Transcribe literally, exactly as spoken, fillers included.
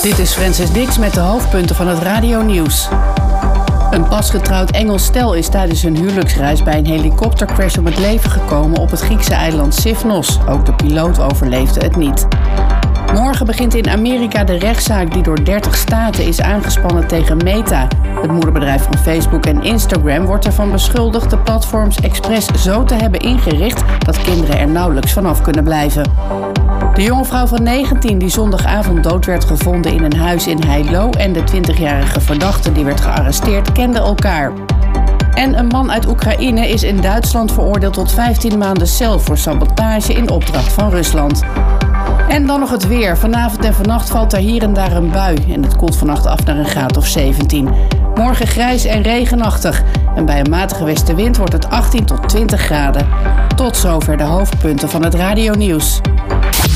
Dit is Francis Dix met de hoofdpunten van het radionieuws. Een pasgetrouwd Engels stel is tijdens hun huwelijksreis bij een helikoptercrash om het leven gekomen op het Griekse eiland Sifnos. Ook de piloot overleefde het niet. Morgen begint in Amerika de rechtszaak die door dertig staten is aangespannen tegen Meta. Het moederbedrijf van Facebook en Instagram wordt ervan beschuldigd de platforms expres zo te hebben ingericht dat kinderen er nauwelijks vanaf kunnen blijven. De jonge vrouw van negentien die zondagavond dood werd gevonden in een huis in Heilo en de twintigjarige verdachte die werd gearresteerd kenden elkaar. En een man uit Oekraïne is in Duitsland veroordeeld tot vijftien maanden cel voor sabotage in opdracht van Rusland. En dan nog het weer. Vanavond en vannacht valt er hier en daar een bui en het koelt vannacht af naar een graad of zeventien. Morgen grijs en regenachtig en bij een matige westenwind wordt het achttien tot twintig graden. Tot zover de hoofdpunten van het radionieuws.